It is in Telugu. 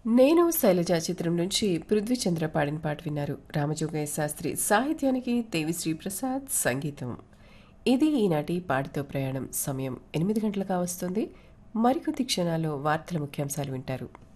నేను శైలజ చిత్రం నుంచి పృథ్వీచంద్ర పాడిన పాట విన్నారు. రామజోగయ్య శాస్త్రి సాహిత్యానికి దేవిశ్రీ ప్రసాద్ సంగీతం. ఇది ఈనాటి పాటతో ప్రయాణం. సమయం 8 గంటలుగా వస్తుంది. మరికొద్ది క్షణాల్లో వార్తల ముఖ్యాంశాలు వింటారు.